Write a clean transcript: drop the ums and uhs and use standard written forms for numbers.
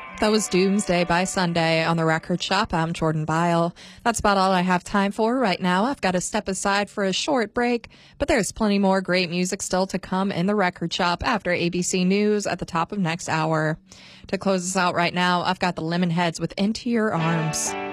That was Doomsday by Sunday on the Record Shop. I'm Jordan Byle. That's about all I have time for right now. I've got to step aside for a short break, but there's plenty more great music still to come in the Record Shop after ABC News at the top of next hour. To close us out right now, I've got the Lemonheads with Into Your Arms.